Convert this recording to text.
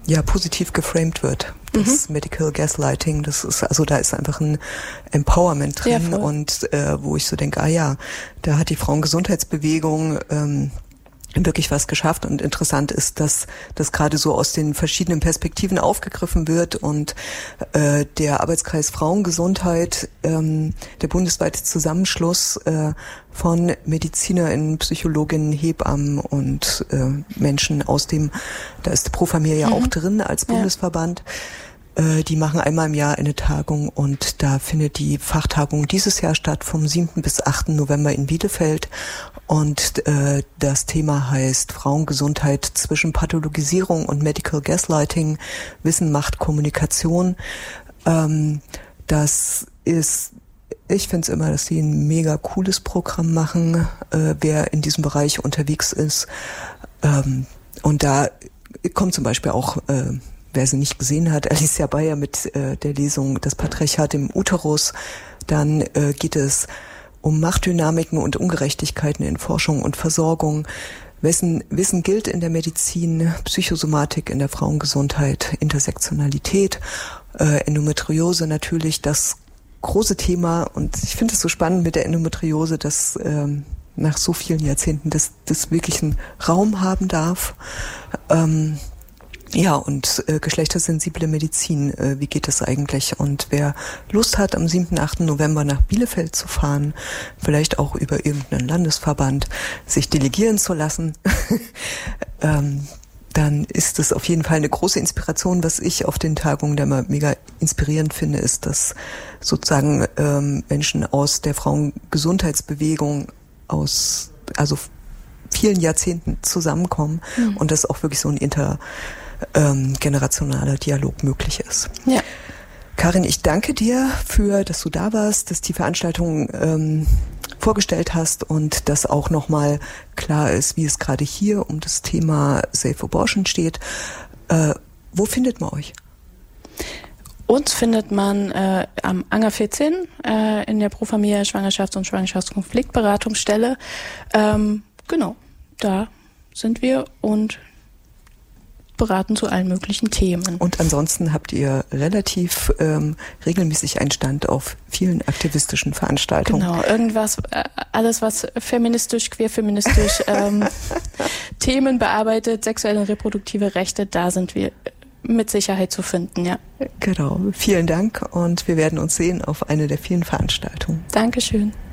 positiv geframed wird. Das Medical Gaslighting, das ist, also da ist einfach ein Empowerment drin und wo ich so denke, da hat die Frauengesundheitsbewegung wirklich was geschafft und interessant ist, dass das gerade so aus den verschiedenen Perspektiven aufgegriffen wird und der Arbeitskreis Frauengesundheit, der bundesweite Zusammenschluss von MedizinerInnen, Psychologinnen, Hebammen und Menschen aus dem, da ist Pro Familia auch drin als Bundesverband. Die machen einmal im Jahr eine Tagung und da findet die Fachtagung dieses Jahr statt vom 7. bis 8. November in Bielefeld und das Thema heißt Frauengesundheit zwischen Pathologisierung und Medical Gaslighting, Wissen, Macht, Kommunikation. Das ist, ich finde es immer, dass sie ein mega cooles Programm machen, wer in diesem Bereich unterwegs ist. Und da kommt zum Beispiel auch wer sie nicht gesehen hat, Alicia Bayer mit der Lesung Das Patriarchat im Uterus. Dann geht es um Machtdynamiken und Ungerechtigkeiten in Forschung und Versorgung. Wessen Wissen gilt in der Medizin, Psychosomatik in der Frauengesundheit, Intersektionalität, Endometriose natürlich, das große Thema. Und ich finde es so spannend mit der Endometriose, dass nach so vielen Jahrzehnten das wirklich einen Raum haben darf. Und geschlechtersensible Medizin, wie geht das eigentlich? Und wer Lust hat, am 7. 8. November nach Bielefeld zu fahren, vielleicht auch über irgendeinen Landesverband, sich delegieren zu lassen, dann ist es auf jeden Fall eine große Inspiration. Was ich auf den Tagungen da immer mega inspirierend finde, ist, dass sozusagen Menschen aus der Frauengesundheitsbewegung aus vielen Jahrzehnten zusammenkommen und das auch wirklich so ein generationaler Dialog möglich ist. Ja. Karin, ich danke dir dass du da warst, dass die Veranstaltung vorgestellt hast und dass auch nochmal klar ist, wie es gerade hier um das Thema Safe Abortion steht. Wo findet man euch? Uns findet man am Anger 14 in der Pro Familia Schwangerschafts- und Schwangerschaftskonfliktberatungsstelle. Genau, da sind wir und beraten zu allen möglichen Themen. Und ansonsten habt ihr relativ regelmäßig einen Stand auf vielen aktivistischen Veranstaltungen. Genau, alles was feministisch, queerfeministisch Themen bearbeitet, sexuelle und reproduktive Rechte, da sind wir mit Sicherheit zu finden, ja. Genau, vielen Dank und wir werden uns sehen auf eine der vielen Veranstaltungen. Dankeschön.